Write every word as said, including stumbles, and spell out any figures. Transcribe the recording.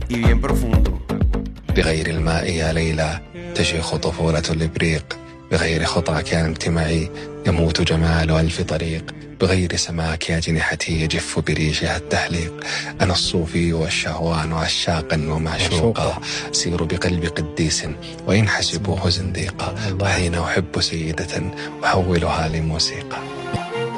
y bien profundo. بغير الماء يا ليلى تشيخ طفولة الإبريق، بغير خطى كان اجتماعي يموت جمال ألف طريق، بغير سماك يا جنحتي يجف بريشها التحليق. أنا الصوفي والشهوان عشاقا ومعشوقا، أسير بقلب قديس وإن حسبوه زنديقا، وحين أحب سيدة أحولها لموسيقى.